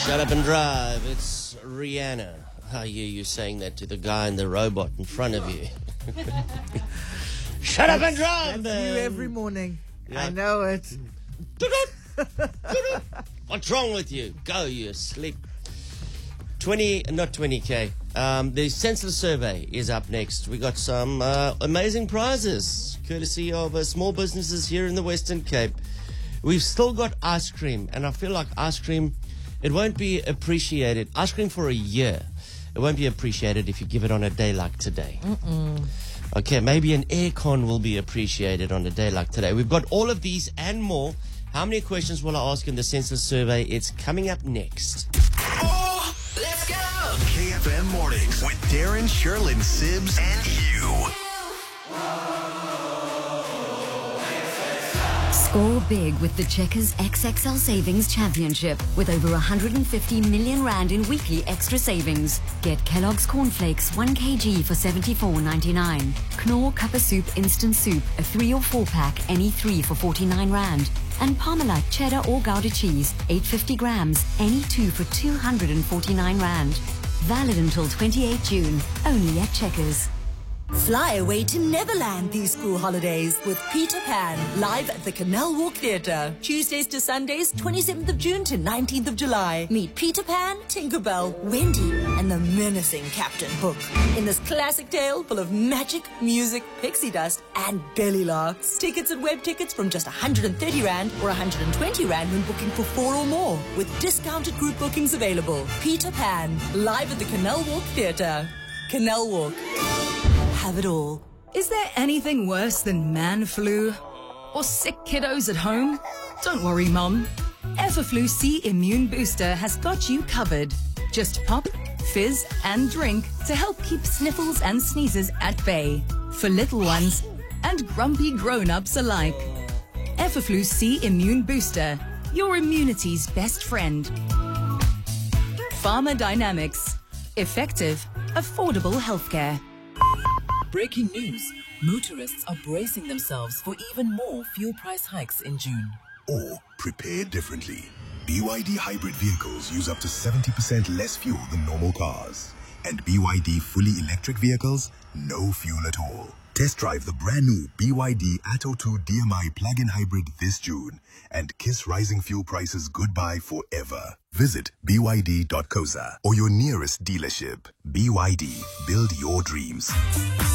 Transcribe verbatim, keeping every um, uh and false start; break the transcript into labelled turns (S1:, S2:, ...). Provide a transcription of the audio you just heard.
S1: Shut up and drive. It's Rihanna. I hear you saying that to the guy in the robot in front of you. Shut up and drive,
S2: That's you
S1: man.
S2: every morning.
S1: Yeah.
S2: I know it.
S1: What's wrong with you? Go, you asleep. twenty, not twenty K. Um, the Senseless Survey is up next. We got some uh, amazing prizes, courtesy of uh, small businesses here in the Western Cape. We've still got ice cream, and I feel like ice cream, it won't be appreciated. Ice cream for a year, it won't be appreciated if you give it on a day like today. Mm-mm. Okay, maybe an aircon will be appreciated on a day like today. We've got all of these and more. How many questions will I ask in the Senseless Survey? It's coming up next.
S3: Oh, let's go! K F M Mornings with Darren, Sherlyn, Sibs, and you.
S4: Score big with the Checkers X X L Savings Championship with over one hundred fifty million rand in weekly extra savings. Get Kellogg's Cornflakes one kilogram for seventy-four ninety-nine. Knorr Cup of Soup Instant Soup, a three or four pack, any three for forty-nine rand. And Parmalat Cheddar or Gouda Cheese, eight hundred fifty grams, any two for two hundred forty-nine rand. Valid until twenty-eighth June, only at Checkers.
S5: Fly away to Neverland these school holidays with Peter Pan, live at the Canal Walk Theatre. Tuesdays to Sundays, twenty-seventh of June to nineteenth of July. Meet Peter Pan, Tinkerbell, Wendy, and the menacing Captain Hook in this classic tale full of magic, music, pixie dust, and belly laughs. Tickets at web tickets from just one hundred thirty rand or one hundred twenty rand when booking for four or more, with discounted group bookings available. Peter Pan, live at the Canal Walk Theatre. Canal Walk. Have it all.
S6: Is there anything worse than man flu? Or sick kiddos at home? Don't worry, Mum. Everflu C Immune Booster has got you covered. Just pop, fizz, and drink to help keep sniffles and sneezes at bay. For little ones and grumpy grown-ups alike. Everflu C Immune Booster, your immunity's best friend. Pharmadynamics. Effective, affordable healthcare.
S7: Breaking news. Motorists are bracing themselves for even more fuel price hikes in June.
S8: Or prepare differently. B Y D hybrid vehicles use up to seventy percent less fuel than normal cars. And B Y D fully electric vehicles, no fuel at all. Test drive the brand new B Y D Atto two D M I plug-in hybrid this June and kiss rising fuel prices goodbye forever. Visit b y d dot co dot za or your nearest dealership. B Y D, build your dreams.